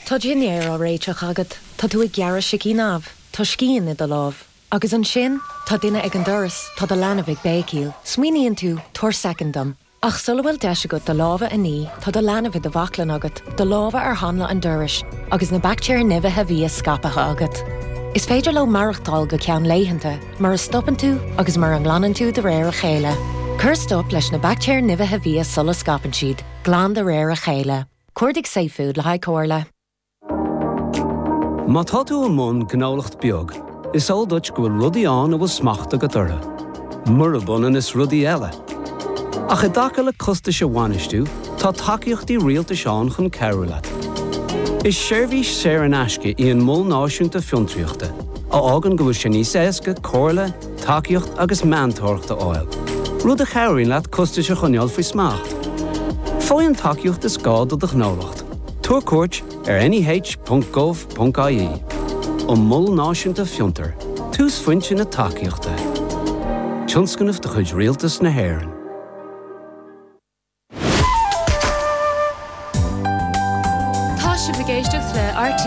Tá dinnéir á réiteach agad, tá tú ag gearra sicí námh, tá scían i do lámh. Agus an sin, tá duine ag an doras, tá do leanamh ag bécíl, smuoíonn tú tuair secondam. Ach sulhfuil deise go do lámha a ní, tá do leanamh do bhaclan agat, do lámha ar tháinig an doras, agus na bactéir nimhithe bhí scapatha agat. Is féidir le marachtáil go ceann léitheanta, mar a stoppan tú agus mar an ghlanan tú de réir a chéile. Cur stop leis na bactéir nimhithe bhí sulla scapan siad, glán de réir a chéile. Cuirdig Safe-Food le haid cóirle. Má tá tú an mún gnálacht beag, is all dúirt go bhfuil rudaí an a bhfuil smacht a go dtúra. Mura bunan is rudaí eile. Ach i dtaca le costa se bhainistú, tá tacaíochtaí rialta seán chun ceiriú leat. Is seirbhís séar an aisce í an mul náisiúnta fiontraíochta, a ágan go bhfuil sé níos éasca, cóirle, tacaíocht agus meántóireachta áil. Rud a cheiriúin leat costa se chuneal faoi smacht. Fáin tacaíocht is gád a gnálacht. Tuair cuairt ar nih.gov.ie ó mul náisiúnta fiontar, tús foiinte na tacaíochta. Tionscanmh de chuid rialtas na hÉireann. Tá sibh géisteach le RT